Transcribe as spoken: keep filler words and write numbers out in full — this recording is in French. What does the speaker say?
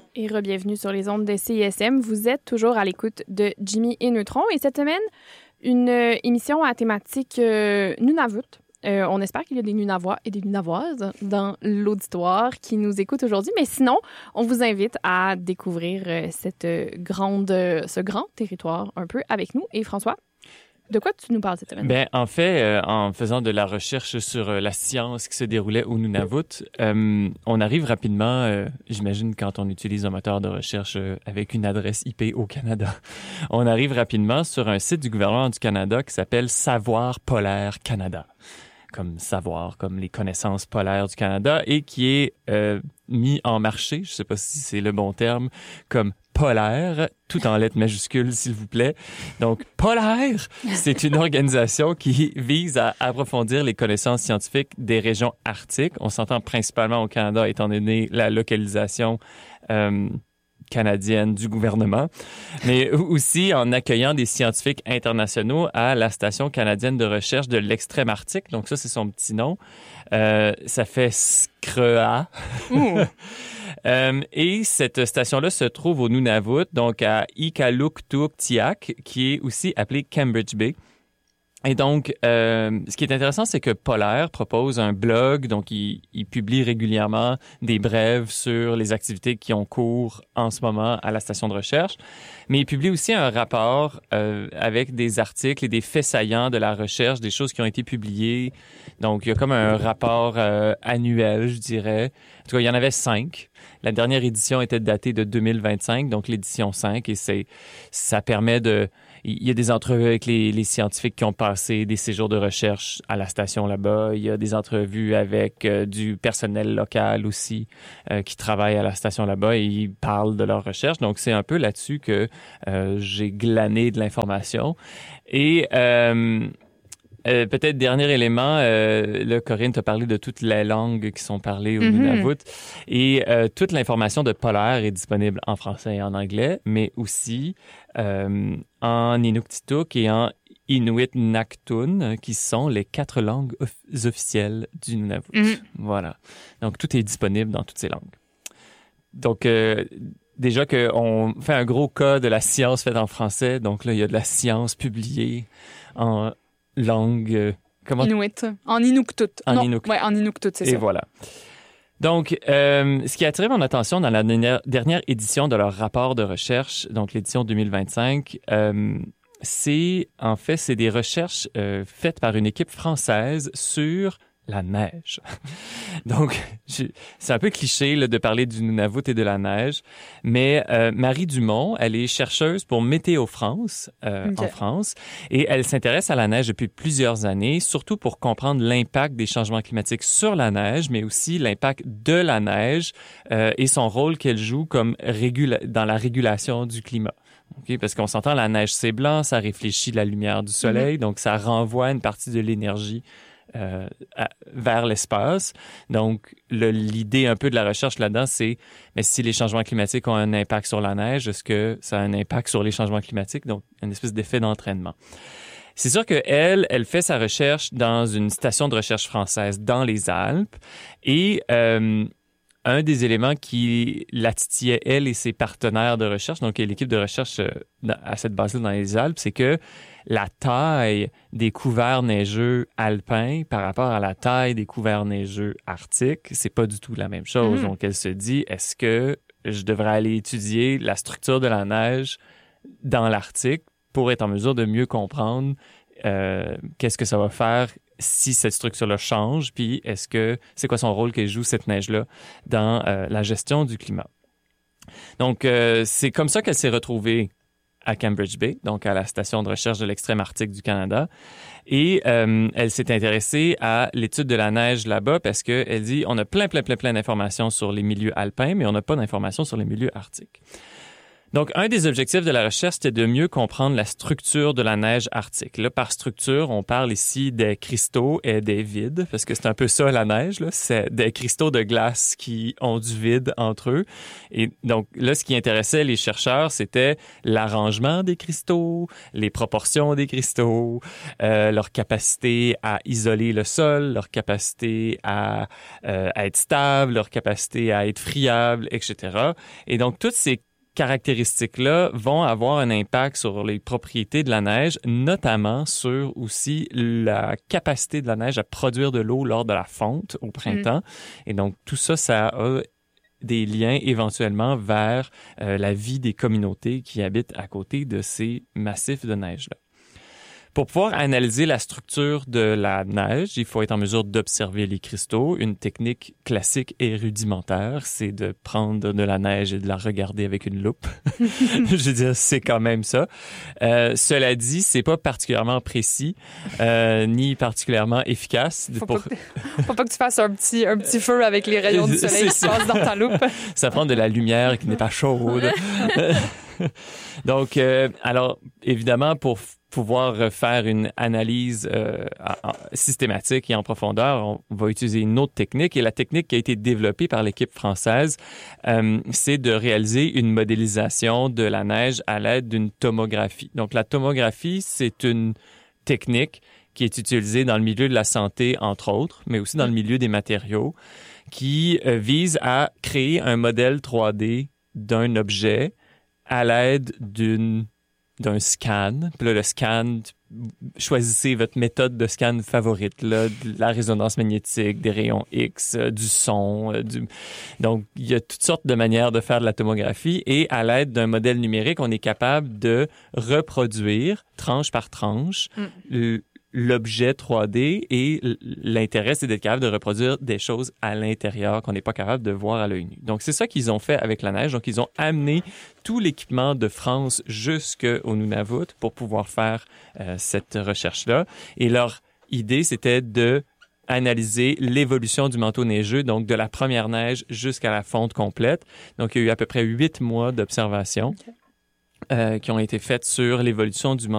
Et re-bienvenue sur les ondes de C I S M. Vous êtes toujours à l'écoute de Jimmy et Neutron. Et cette semaine, une euh, émission à thématique euh, Nunavut. Euh, on espère qu'il y a des Nunavois et des Nunavoises dans l'auditoire qui nous écoutent aujourd'hui. Mais sinon, on vous invite à découvrir euh, cette grande, euh, ce grand territoire un peu avec nous. Et François, de quoi tu nous parles cette semaine? Ben, en fait, euh, en faisant de la recherche sur euh, la science qui se déroulait au Nunavut, euh, on arrive rapidement, euh, j'imagine quand on utilise un moteur de recherche euh, avec une adresse I P au Canada, on arrive rapidement sur un site du gouvernement du Canada qui s'appelle Savoir Polaire Canada, comme savoir, comme les connaissances polaires du Canada, et qui est euh, mis en marché, je sais pas si c'est le bon terme, comme polaire, tout en lettres majuscules, s'il vous plaît. Donc, Polaire, c'est une organisation qui vise à approfondir les connaissances scientifiques des régions arctiques. On s'entend principalement au Canada, étant donné la localisation euh, canadienne du gouvernement, mais aussi en accueillant des scientifiques internationaux à la Station canadienne de recherche de l'extrême Arctique. Donc ça, c'est son petit nom. Euh, ça fait S C R E A. Euh, et cette station-là se trouve au Nunavut, donc à Iqaluit-Tiak, qui est aussi appelée Cambridge Bay. Et donc, euh, ce qui est intéressant, c'est que Polaire propose un blog, donc il, il publie régulièrement des brèves sur les activités qui ont cours en ce moment à la station de recherche, mais il publie aussi un rapport euh, avec des articles et des faits saillants de la recherche, des choses qui ont été publiées. Donc, il y a comme un rapport euh, annuel, je dirais. En tout cas, il y en avait cinq. La dernière édition était datée de deux mille vingt-cinq, donc l'édition cinq, et c'est ça permet de... Il y a des entrevues avec les, les scientifiques qui ont passé des séjours de recherche à la station là-bas. Il y a des entrevues avec euh, du personnel local aussi euh, qui travaille à la station là-bas et ils parlent de leur recherche. Donc, c'est un peu là-dessus que euh, j'ai glané de l'information. Et... Euh, Euh, peut-être dernier élément, euh, là, Corinne t'a parlé de toutes les langues qui sont parlées au mm-hmm. Nunavut. Et euh, toute l'information de Polaire est disponible en français et en anglais, mais aussi euh, en Inuktitut et en Inuit Naktun, qui sont les quatre langues off- officielles du Nunavut. Mm-hmm. Voilà. Donc, tout est disponible dans toutes ces langues. Donc, euh, déjà qu'on fait un gros cas de la science faite en français. Donc, là, il y a de la science publiée en langue... Euh, comment... Inuit. En Inuktitut. En non, Inuktitut. Ouais, en Inuktitut, c'est Et ça. Et voilà. Donc, euh, ce qui a attiré mon attention dans la dernière, dernière édition de leur rapport de recherche, donc l'édition deux mille vingt-cinq, euh, c'est, en fait, c'est des recherches euh, faites par une équipe française sur la neige. Donc, je, c'est un peu cliché là, de parler du Nunavut et de la neige, mais euh, Marie Dumont, elle est chercheuse pour Météo France, euh, okay. en France, et elle s'intéresse à la neige depuis plusieurs années, surtout pour comprendre l'impact des changements climatiques sur la neige, mais aussi l'impact de la neige euh, et son rôle qu'elle joue comme régula- dans la régulation du climat. Okay? Parce qu'on s'entend, la neige, c'est blanc, ça réfléchit la lumière du soleil, mm-hmm. donc ça renvoie une partie de l'énergie Euh, à, vers l'espace. Donc, le, l'idée un peu de la recherche là-dedans, c'est mais si les changements climatiques ont un impact sur la neige, est-ce que ça a un impact sur les changements climatiques? Donc, une espèce d'effet d'entraînement. C'est sûr qu'elle, elle fait sa recherche dans une station de recherche française dans les Alpes et euh, un des éléments qui la titillait, elle et ses partenaires de recherche, donc l'équipe de recherche euh, à cette base-là dans les Alpes, c'est que la taille des couverts neigeux alpins par rapport à la taille des couverts neigeux arctiques, c'est pas du tout la même chose. Mmh. Donc, elle se dit, est-ce que je devrais aller étudier la structure de la neige dans l'Arctique pour être en mesure de mieux comprendre euh, qu'est-ce que ça va faire si cette structure-là change, puis est-ce que c'est quoi son rôle qu'elle joue, cette neige-là, dans euh, la gestion du climat. Donc, euh, c'est comme ça qu'elle s'est retrouvée à Cambridge Bay, donc à la station de recherche de l'extrême Arctique du Canada. Et euh, elle s'est intéressée à l'étude de la neige là-bas parce qu'elle dit on a plein, plein, plein, plein d'informations sur les milieux alpins, mais on n'a pas d'informations sur les milieux arctiques. Donc, un des objectifs de la recherche, c'était de mieux comprendre la structure de la neige arctique. Là, par structure, on parle ici des cristaux et des vides, parce que c'est un peu ça, la neige, là. C'est des cristaux de glace qui ont du vide entre eux. Et donc, là, ce qui intéressait les chercheurs, c'était l'arrangement des cristaux, les proportions des cristaux, euh, leur capacité à isoler le sol, leur capacité à, euh, à être stable, leur capacité à être friable, et cetera. Et donc, toutes ces caractéristiques-là vont avoir un impact sur les propriétés de la neige, notamment sur aussi la capacité de la neige à produire de l'eau lors de la fonte au printemps. Mm. Et donc, tout ça, ça a des liens éventuellement vers euh, la vie des communautés qui habitent à côté de ces massifs de neige-là. Pour pouvoir analyser la structure de la neige, il faut être en mesure d'observer les cristaux. Une technique classique et rudimentaire, c'est de prendre de la neige et de la regarder avec une loupe. Je veux dire, c'est quand même ça. Euh, cela dit, c'est pas particulièrement précis, euh, ni particulièrement efficace. Faut, pour... pas que, faut pas que tu fasses un petit, un petit feu avec les rayons du soleil qui passent dans ta loupe. Ça prend de la lumière qui n'est pas chaude. Donc, euh, alors, évidemment, pour pouvoir faire une analyse euh, en, en, systématique et en profondeur, on va utiliser une autre technique. Et la technique qui a été développée par l'équipe française, euh, c'est de réaliser une modélisation de la neige à l'aide d'une tomographie. Donc, la tomographie, c'est une technique qui est utilisée dans le milieu de la santé, entre autres, mais aussi dans le milieu des matériaux, qui euh, vise à créer un modèle trois D d'un objet à l'aide d'une d'un scan. Puis là, le scan, choisissez votre méthode de scan favorite, là, de la résonance magnétique, des rayons X, euh, du son. Euh, du... Donc, il y a toutes sortes de manières de faire de la tomographie et à l'aide d'un modèle numérique, on est capable de reproduire, tranche par tranche, mm. l'objet trois D et l'intérêt, c'est d'être capable de reproduire des choses à l'intérieur qu'on n'est pas capable de voir à l'œil nu. Donc, c'est ça qu'ils ont fait avec la neige. Donc, ils ont amené tout l'équipement de France jusqu'au Nunavut pour pouvoir faire euh, cette recherche-là. Et leur idée, c'était de analyser l'évolution du manteau neigeux, donc de la première neige jusqu'à la fonte complète. Donc, il y a eu à peu près huit mois d'observation okay. euh, qui ont été faites sur l'évolution du manteau